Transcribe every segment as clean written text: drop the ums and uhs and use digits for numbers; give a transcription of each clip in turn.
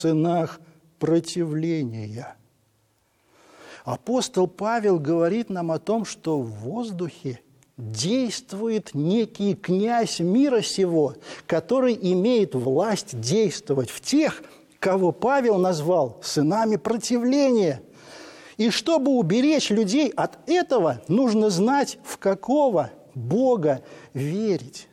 сынах противления. Апостол Павел говорит нам о том, что в воздухе действует некий князь мира сего, который имеет власть действовать в тех, кого Павел назвал сынами противления. И чтобы уберечь людей от этого, нужно знать, в какого Бога верить.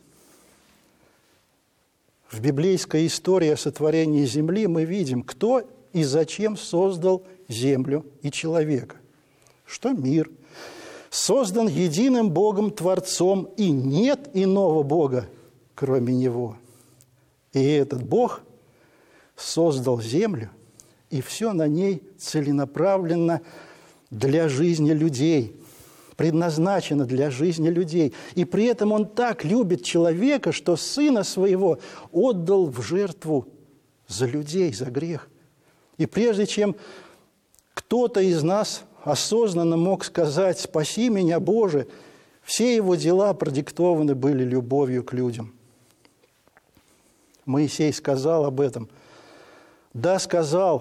В библейской истории о сотворении земли мы видим, кто и зачем создал землю и человека. Что мир создан единым Богом-творцом, и нет иного Бога, кроме Него. И этот Бог создал землю, и все на ней целенаправленно для жизни людей, предназначено для жизни людей. И при этом Он так любит человека, что Сына Своего отдал в жертву за людей, за грех. И прежде чем кто-то из нас осознанно мог сказать «Спаси меня, Боже», все его дела продиктованы были любовью к людям. Моисей сказал об этом. Да, сказал.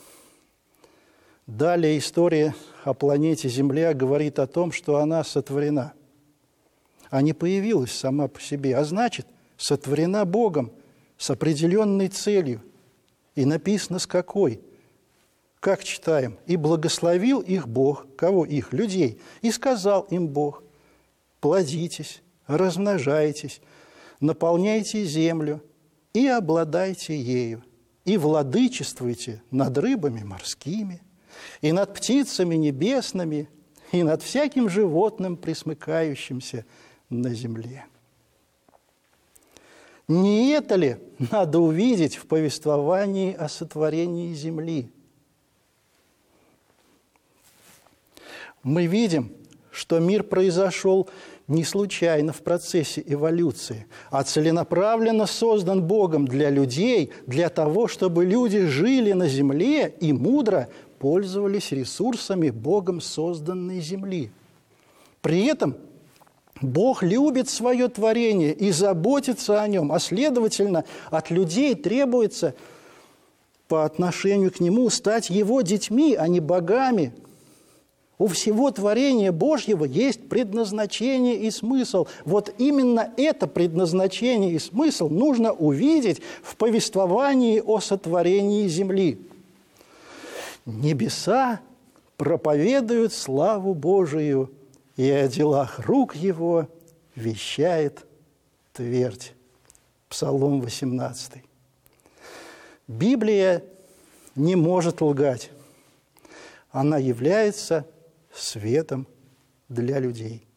Далее история о планете Земля говорит о том, что она сотворена, а не появилась сама по себе, а значит, сотворена Богом с определенной целью. И написано с какой. Как читаем? «И благословил их Бог». Кого? Их, людей. «И сказал им Бог: плодитесь, размножайтесь, наполняйте землю и обладайте ею, и владычествуйте над рыбами морскими, и над птицами небесными, и над всяким животным, пресмыкающимся на земле». Не это ли надо увидеть в повествовании о сотворении земли? Мы видим, что мир произошел не случайно в процессе эволюции, а целенаправленно создан Богом для людей, для того, чтобы люди жили на земле и мудро пользовались ресурсами Богом созданной земли. При этом Бог любит свое творение и заботится о нем, а следовательно, от людей требуется по отношению к нему стать его детьми, а не богами. У всего творения Божьего есть предназначение и смысл. Вот именно это предназначение и смысл нужно увидеть в повествовании о сотворении земли. Небеса проповедуют славу Божию, и о делах рук Его вещает твердь. Псалом 18. Библия не может лгать. Она является светом для людей.